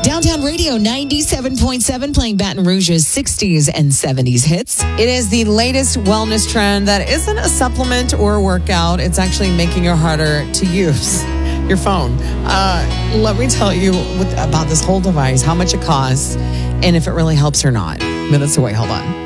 Downtown Radio 97.7 playing Baton Rouge's 60s and 70s hits. It is the latest wellness trend that isn't a supplement or a workout. It's actually making it harder to use your phone. Let me tell you about this whole device, how much it costs, and if it really helps or not. Minutes away. Hold on.